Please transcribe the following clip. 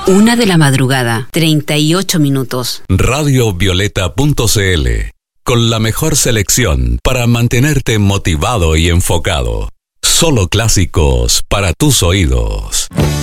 1:00 a.m, 38 minutos. Radiovioleta.cl, con la mejor selección para mantenerte motivado y enfocado. Solo clásicos para tus oídos.